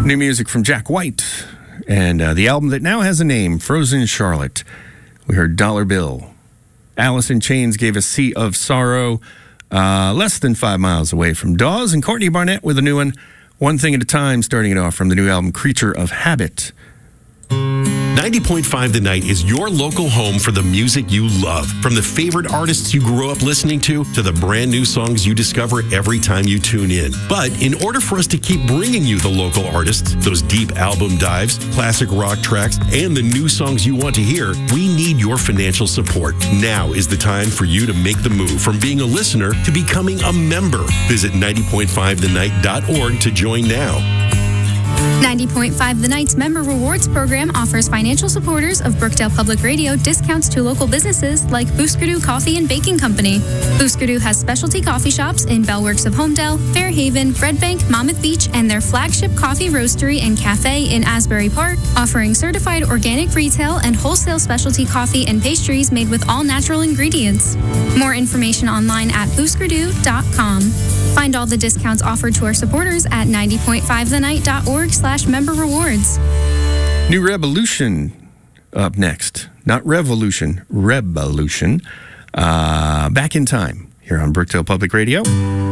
New music from Jack White and the album that now has a name, Frozen Charlotte. We heard Dollar Bill. Alice in Chains gave us Sea of Sorrow, less than 5 miles away from Dawes, and Courtney Barnett with a new one, One Thing at a Time, starting it off from the new album Creature of Habit. 90.5 The Night is your local home for the music you love. From the favorite artists you grew up listening to the brand new songs you discover every time you tune in. But in order for us to keep bringing you the local artists, those deep album dives, classic rock tracks, and the new songs you want to hear, we need your financial support. Now is the time for you to make the move from being a listener to becoming a member. Visit 90.5thenight.org to join now. 90.5 The Night's Member Rewards Program offers financial supporters of Brookdale Public Radio discounts to local businesses like Booskerdoo Coffee and Baking Company. Booskerdoo has specialty coffee shops in Bellworks of Homedale, Fairhaven, Red Bank, Monmouth Beach, and their flagship coffee roastery and cafe in Asbury Park, offering certified organic retail and wholesale specialty coffee and pastries made with all natural ingredients. More information online at booskerdoo.com. Find all the discounts offered to our supporters at 90.5thenight.org/member rewards. New Revolution up next. Not Revolution, Revolution. Back in Time here on Brookdale Public Radio.